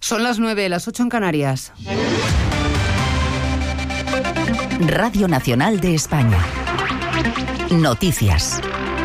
Son las 9, las 8 en Canarias. Radio Nacional de España. Noticias.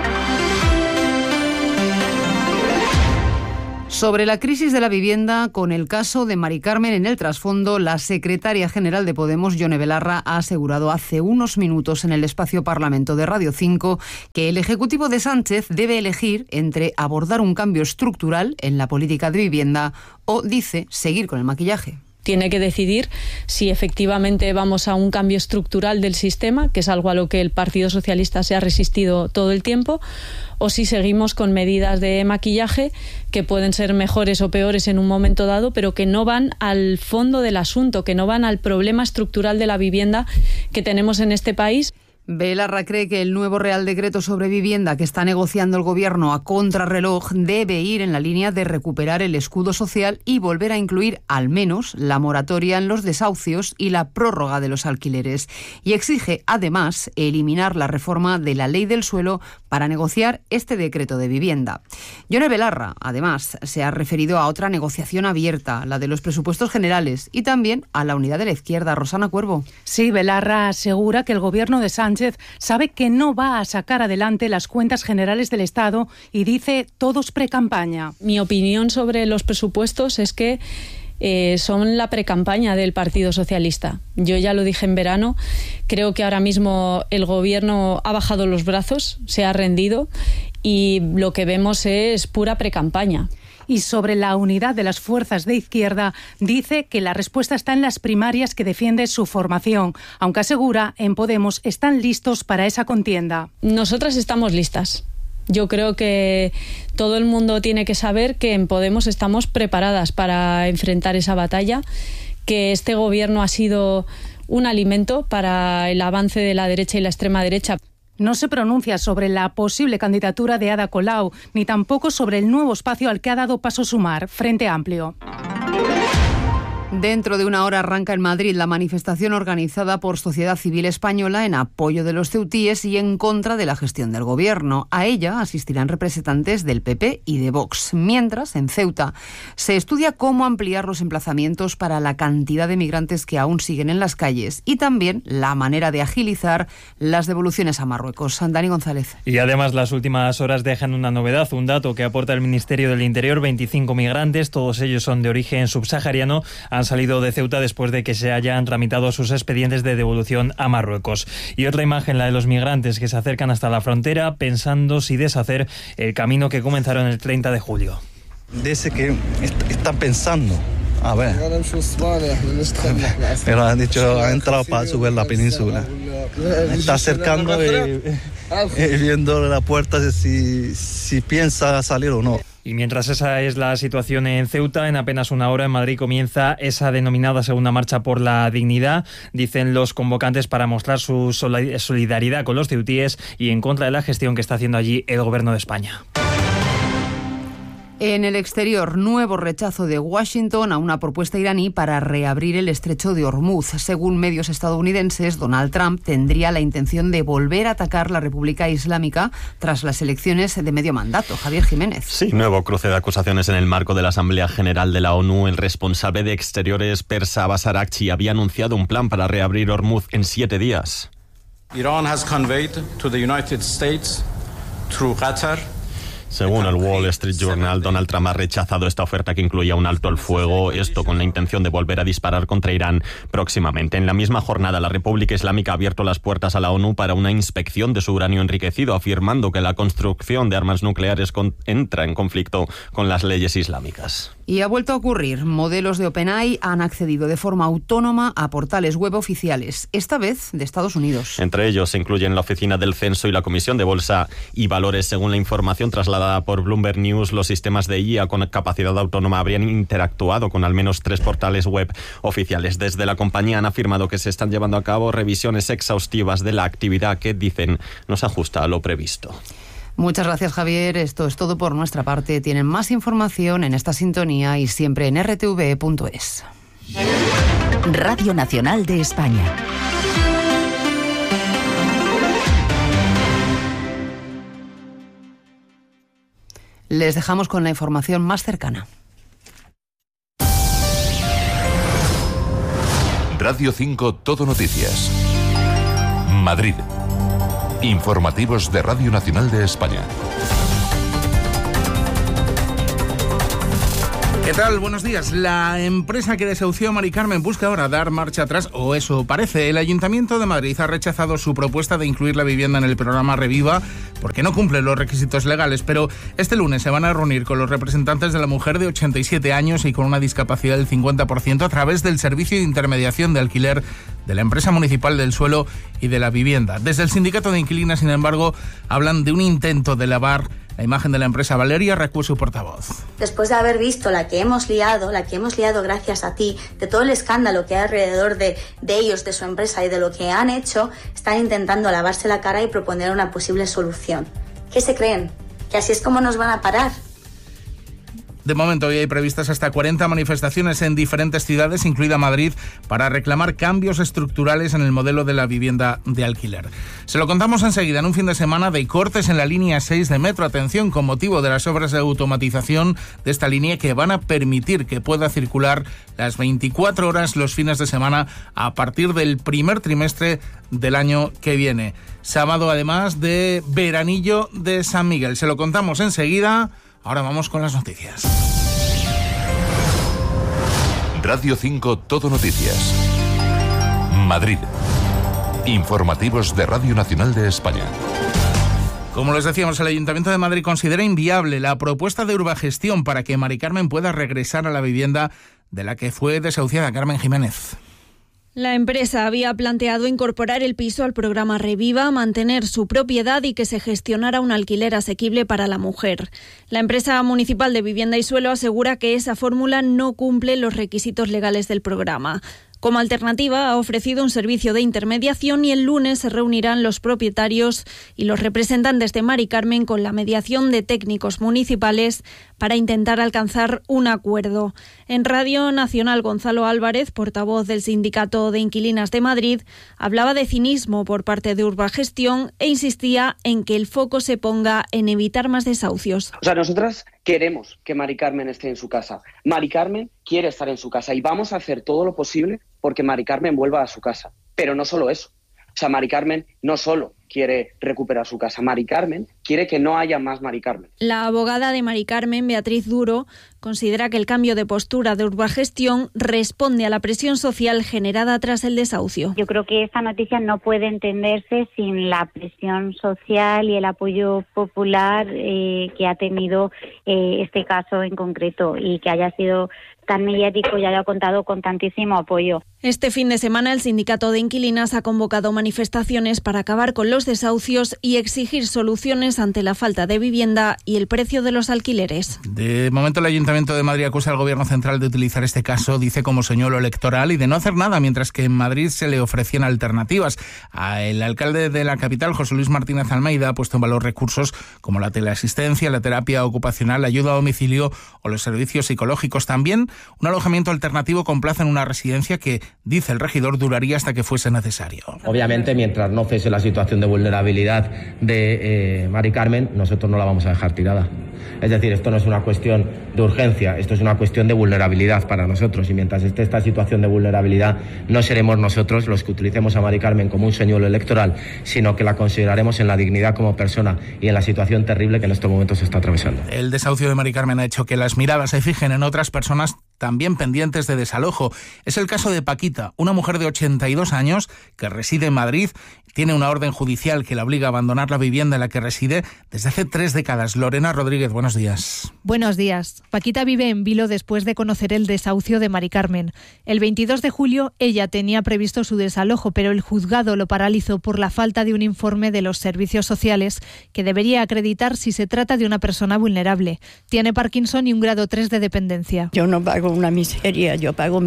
Sobre la crisis de la vivienda, con el caso de Mari Carmen en el trasfondo, la secretaria general de Podemos, Yone Belarra, ha asegurado hace unos minutos en el espacio Parlamento de Radio 5 que el Ejecutivo de Sánchez debe elegir entre abordar un cambio estructural en la política de vivienda o, dice, seguir con el maquillaje. Tiene que decidir si efectivamente vamos a un cambio estructural del sistema, que es algo a lo que el Partido Socialista se ha resistido todo el tiempo, o si seguimos con medidas de maquillaje que pueden ser mejores o peores en un momento dado, pero que no van al fondo del asunto, que no van al problema estructural de la vivienda que tenemos en este país. Belarra cree que el nuevo Real Decreto sobre vivienda que está negociando el Gobierno a contrarreloj debe ir en la línea de recuperar el escudo social y volver a incluir al menos la moratoria en los desahucios y la prórroga de los alquileres. Y exige, además, eliminar la reforma de la Ley del Suelo para negociar este decreto de vivienda. Yone Belarra, además, se ha referido a otra negociación abierta, la de los presupuestos generales, y también a la unidad de la izquierda. Rosana Cuervo. Sí, Belarra asegura que el Gobierno de Sánchez sabe que no va a sacar adelante las cuentas generales del Estado y dice todos precampaña. Mi opinión sobre los presupuestos es que son la precampaña del Partido Socialista. Yo ya lo dije en verano, creo que ahora mismo el Gobierno ha bajado los brazos, se ha rendido y lo que vemos es pura precampaña. Y sobre la unidad de las fuerzas de izquierda, dice que la respuesta está en las primarias que defiende su formación, aunque asegura en Podemos están listos para esa contienda. Nosotras estamos listas. Yo creo que todo el mundo tiene que saber que en Podemos estamos preparadas para enfrentar esa batalla, que este gobierno ha sido un alimento para el avance de la derecha y la extrema derecha. No se pronuncia sobre la posible candidatura de Ada Colau, ni tampoco sobre el nuevo espacio al que ha dado paso Sumar, Frente Amplio. Dentro de una hora arranca en Madrid la manifestación organizada por Sociedad Civil Española en apoyo de los ceutíes y en contra de la gestión del Gobierno. A ella asistirán representantes del PP y de Vox. Mientras, en Ceuta, se estudia cómo ampliar los emplazamientos para la cantidad de migrantes que aún siguen en las calles y también la manera de agilizar las devoluciones a Marruecos. Dani González. Y además las últimas horas dejan una novedad, un dato que aporta el Ministerio del Interior: 25 migrantes, todos ellos son de origen subsahariano, han salido de Ceuta después de que se hayan tramitado sus expedientes de devolución a Marruecos. Y otra imagen, la de los migrantes que se acercan hasta la frontera pensando si deshacer el camino que comenzaron el 30 de julio. Dice que están pensando, a ver, pero han dicho, ha entrado para subir la península. Está acercando y viendo la puerta si piensa salir o no. Y mientras esa es la situación en Ceuta, en apenas una hora en Madrid comienza esa denominada Segunda Marcha por la Dignidad, dicen los convocantes, para mostrar su solidaridad con los ceutíes y en contra de la gestión que está haciendo allí el Gobierno de España. En el exterior, nuevo rechazo de Washington a una propuesta iraní para reabrir el estrecho de Hormuz. Según medios estadounidenses, Donald Trump tendría la intención de volver a atacar la República Islámica tras las elecciones de medio mandato. Javier Jiménez. Sí, nuevo cruce de acusaciones en el marco de la Asamblea General de la ONU. El responsable de Exteriores, Persa Abbas Araghchi, había anunciado un plan para reabrir Hormuz en 7 días. Iran has conveyed to the United States through Qatar. Según el Wall Street Journal, Donald Trump ha rechazado esta oferta que incluía un alto al fuego, esto con la intención de volver a disparar contra Irán próximamente. En la misma jornada, la República Islámica ha abierto las puertas a la ONU para una inspección de su uranio enriquecido, afirmando que la construcción de armas nucleares entra en conflicto con las leyes islámicas. Y ha vuelto a ocurrir. Modelos de OpenAI han accedido de forma autónoma a portales web oficiales, esta vez de Estados Unidos. Entre ellos se incluyen la Oficina del Censo y la Comisión de Bolsa y Valores. Según la información trasladada por Bloomberg News, los sistemas de IA con capacidad autónoma habrían interactuado con al menos 3 portales web oficiales. Desde la compañía han afirmado que se están llevando a cabo revisiones exhaustivas de la actividad que, dicen, no se ajusta a lo previsto. Muchas gracias, Javier. Esto es todo por nuestra parte. Tienen más información en esta sintonía y siempre en rtv.es. Radio Nacional de España. Les dejamos con la información más cercana. Radio 5 Todo Noticias. Madrid. Informativos de Radio Nacional de España. ¿Qué tal? Buenos días. La empresa que desahució a Mari Carmen busca ahora dar marcha atrás, o eso parece. El Ayuntamiento de Madrid ha rechazado su propuesta de incluir la vivienda en el programa Reviva porque no cumple los requisitos legales, pero este lunes se van a reunir con los representantes de la mujer de 87 años y con una discapacidad del 50% a través del servicio de intermediación de alquiler de la empresa municipal del suelo y de la vivienda. Desde el sindicato de inquilinas, sin embargo, hablan de un intento de lavar la imagen de la empresa. Valeria Recu, su portavoz. Después de haber visto la que hemos liado gracias a ti, de todo el escándalo que hay alrededor de ellos, de su empresa y de lo que han hecho, están intentando lavarse la cara y proponer una posible solución. ¿Qué se creen? ¿Que así es como nos van a parar? De momento hoy hay previstas hasta 40 manifestaciones en diferentes ciudades, incluida Madrid, para reclamar cambios estructurales en el modelo de la vivienda de alquiler. Se lo contamos enseguida. En un fin de semana de cortes en la línea 6 de metro. Atención, con motivo de las obras de automatización de esta línea que van a permitir que pueda circular las 24 horas los fines de semana a partir del primer trimestre del año que viene. Sábado, además, de veranillo de San Miguel. Se lo contamos enseguida. Ahora vamos con las noticias. Radio 5 Todo Noticias. Madrid. Informativos de Radio Nacional de España. Como les decíamos, el Ayuntamiento de Madrid considera inviable la propuesta de Urbagestión para que Mari Carmen pueda regresar a la vivienda de la que fue desahuciada. Carmen Jiménez. La empresa había planteado incorporar el piso al programa Reviva, mantener su propiedad y que se gestionara un alquiler asequible para la mujer. La empresa municipal de Vivienda y Suelo asegura que esa fórmula no cumple los requisitos legales del programa. Como alternativa, ha ofrecido un servicio de intermediación y el lunes se reunirán los propietarios y los representantes de Mari Carmen con la mediación de técnicos municipales para intentar alcanzar un acuerdo. En Radio Nacional, Gonzalo Álvarez, portavoz del Sindicato de Inquilinas de Madrid, hablaba de cinismo por parte de Urbagestión e insistía en que el foco se ponga en evitar más desahucios. Nosotras queremos que Mari Carmen esté en su casa. Mari Carmen quiere estar en su casa y vamos a hacer todo lo posible porque Mari Carmen vuelva a su casa. Pero no solo eso. Mari Carmen no solo quiere recuperar su casa. Mari Carmen quiere que no haya más Mari Carmen. La abogada de Mari Carmen, Beatriz Duro, considera que el cambio de postura de Urbagestión responde a la presión social generada tras el desahucio. Yo creo que esta noticia no puede entenderse sin la presión social y el apoyo popular que ha tenido este caso en concreto y que haya sido tan mediático y haya contado con tantísimo apoyo. Este fin de semana el Sindicato de Inquilinas ha convocado manifestaciones para acabar con los desahucios y exigir soluciones ante la falta de vivienda y el precio de los alquileres. De momento el Ayuntamiento de Madrid acusa al Gobierno central de utilizar este caso, dice, como señuelo electoral y de no hacer nada, mientras que en Madrid se le ofrecían alternativas. El alcalde de la capital, José Luis Martínez Almeida, ha puesto en valor recursos como la teleasistencia, la terapia ocupacional, la ayuda a domicilio o los servicios psicológicos. También un alojamiento alternativo con plaza en una residencia que, dice el regidor, duraría hasta que fuese necesario. Obviamente, mientras no cese la situación de vulnerabilidad de Mari Carmen, nosotros no la vamos a dejar tirada. Es decir, esto no es una cuestión de urgencia, esto es una cuestión de vulnerabilidad para nosotros y mientras esté esta situación de vulnerabilidad no seremos nosotros los que utilicemos a Mari Carmen como un señuelo electoral, sino que la consideraremos en la dignidad como persona y en la situación terrible que en estos momentos se está atravesando. El desahucio de Mari Carmen ha hecho que las miradas se fijen en otras personas también pendientes de desalojo. Es el caso de Paquita, una mujer de 82 años que reside en Madrid. Tiene una orden judicial que la obliga a abandonar la vivienda en la que reside desde hace 3 décadas. Lorena Rodríguez, buenos días. Buenos días. Paquita vive en Vilo después de conocer el desahucio de Mari Carmen. El 22 de julio ella tenía previsto su desalojo, pero el juzgado lo paralizó por la falta de un informe de los servicios sociales que debería acreditar si se trata de una persona vulnerable. Tiene Parkinson y un grado 3 de dependencia. Yo no pago una miseria, yo pago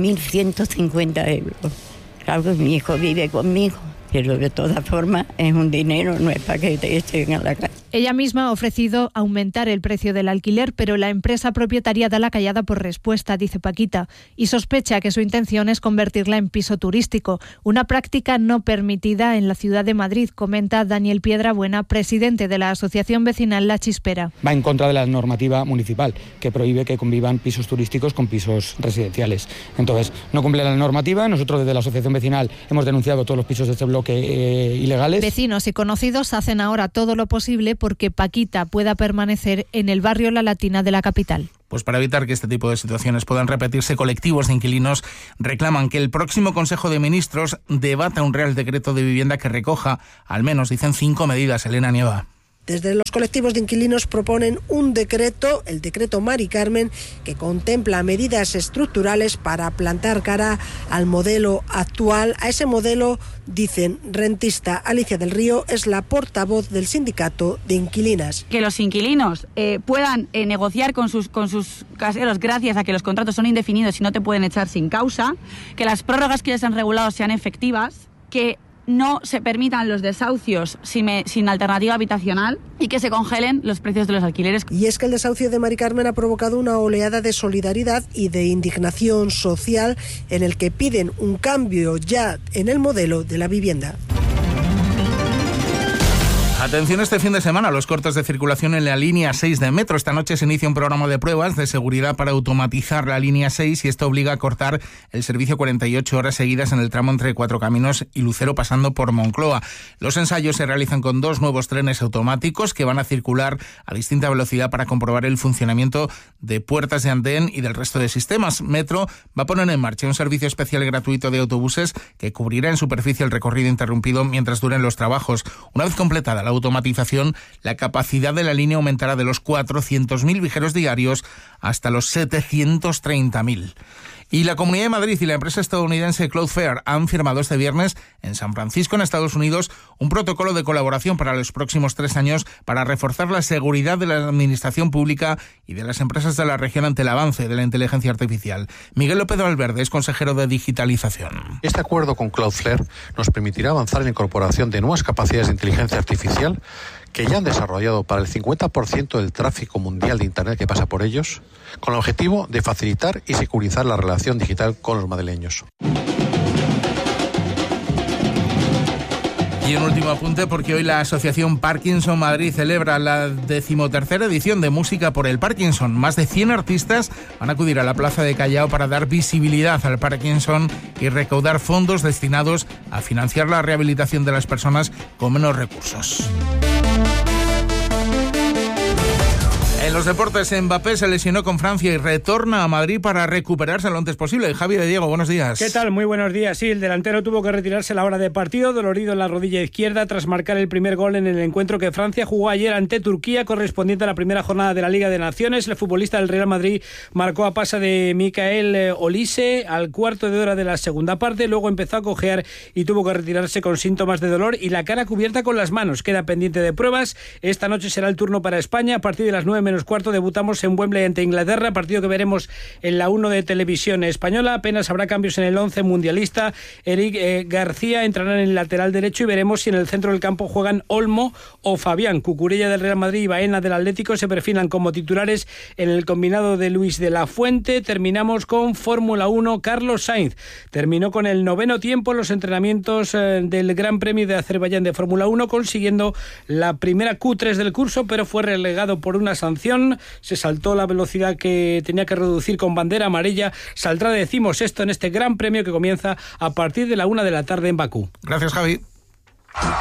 1.150 euros. Claro, mi hijo vive conmigo. Pero de todas formas es un dinero, no es para que te echen a la calle. Ella misma ha ofrecido aumentar el precio del alquiler, pero la empresa propietaria da la callada por respuesta, dice Paquita, y sospecha que su intención es convertirla en piso turístico, una práctica no permitida en la ciudad de Madrid, comenta Daniel Piedrabuena, presidente de la asociación vecinal La Chispera. Va en contra de la normativa municipal, que prohíbe que convivan pisos turísticos con pisos residenciales. Entonces, no cumple la normativa. Nosotros desde la asociación vecinal hemos denunciado todos los pisos de este bloque ilegales. Vecinos y conocidos hacen ahora todo lo posible porque Paquita pueda permanecer en el barrio La Latina de la capital. Pues para evitar que este tipo de situaciones puedan repetirse, colectivos de inquilinos reclaman que el próximo Consejo de Ministros debata un Real Decreto de Vivienda que recoja, al menos, dicen, 5 medidas. Elena Nieva. Desde los colectivos de inquilinos proponen un decreto, el decreto Mari Carmen, que contempla medidas estructurales para plantar cara al modelo actual. A ese modelo, dicen, rentista. Alicia del Río es la portavoz del sindicato de inquilinas. Que los inquilinos puedan negociar con sus caseros gracias a que los contratos son indefinidos y no te pueden echar sin causa, que las prórrogas que ya se han regulado sean efectivas, que no se permitan los desahucios sin alternativa habitacional y que se congelen los precios de los alquileres. Y es que el desahucio de Mari Carmen ha provocado una oleada de solidaridad y de indignación social en el que piden un cambio ya en el modelo de la vivienda. Atención este fin de semana a los cortes de circulación en la línea 6 de metro. Esta noche se inicia un programa de pruebas de seguridad para automatizar la línea 6 y esto obliga a cortar el servicio 48 horas seguidas en el tramo entre Cuatro Caminos y Lucero pasando por Moncloa. Los ensayos se realizan con 2 nuevos trenes automáticos que van a circular a distinta velocidad para comprobar el funcionamiento de puertas de andén y del resto de sistemas. Metro va a poner en marcha un servicio especial gratuito de autobuses que cubrirá en superficie el recorrido interrumpido mientras duren los trabajos. Una vez completada la automatización, la capacidad de la línea aumentará de los 400.000 viajeros diarios hasta los 730.000. Y la Comunidad de Madrid y la empresa estadounidense Cloudflare han firmado este viernes en San Francisco, en Estados Unidos, un protocolo de colaboración para los próximos 3 años para reforzar la seguridad de la administración pública y de las empresas de la región ante el avance de la inteligencia artificial. Miguel López Valverde es consejero de digitalización. Este acuerdo con Cloudflare nos permitirá avanzar en la incorporación de nuevas capacidades de inteligencia artificial que ya han desarrollado para el 50% del tráfico mundial de Internet que pasa por ellos, con el objetivo de facilitar y securizar la relación digital con los madrileños. Y un último apunte, porque hoy la Asociación Parkinson Madrid celebra la 13ª edición de Música por el Parkinson. Más de 100 artistas van a acudir a la Plaza de Callao para dar visibilidad al Parkinson y recaudar fondos destinados a financiar la rehabilitación de las personas con menos recursos. En los deportes, Mbappé se lesionó con Francia y retorna a Madrid para recuperarse lo antes posible. Javi de Diego, buenos días. ¿Qué tal? Muy buenos días. Sí, el delantero tuvo que retirarse a la hora de partido, dolorido en la rodilla izquierda, tras marcar el primer gol en el encuentro que Francia jugó ayer ante Turquía, correspondiente a la primera jornada de la Liga de Naciones. El futbolista del Real Madrid marcó a pase de Michael Olise al cuarto de hora de la segunda parte, luego empezó a cojear y tuvo que retirarse con síntomas de dolor y la cara cubierta con las manos. Queda pendiente de pruebas. Esta noche será el turno para España. A partir de las 9 menos cuarto debutamos en Wembley ante Inglaterra, partido que veremos en la 1 de Televisión Española. Apenas habrá cambios en el 11 mundialista. Eric García entrará en el lateral derecho y veremos si en el centro del campo juegan Olmo o Fabián. Cucurella del Real Madrid y Baena del Atlético se perfilan como titulares en el combinado de Luis de la Fuente. Terminamos con Fórmula 1. Carlos Sainz terminó con el 9º tiempo en los entrenamientos del Gran Premio de Azerbaiyán de Fórmula 1, consiguiendo la primera Q3 del curso, pero fue relegado por una sanción. Se saltó la velocidad que tenía que reducir con bandera amarilla. Saldrá decimosexto en este Gran Premio que comienza a partir de la 1 de la tarde en Bakú. Gracias, Javi.